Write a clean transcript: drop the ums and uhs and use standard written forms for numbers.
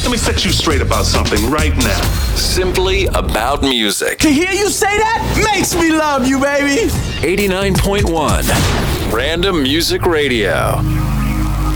Let me set you straight about something right now. Simply about music. To hear you say that makes me love you, baby. 89.1 Random Music Radio.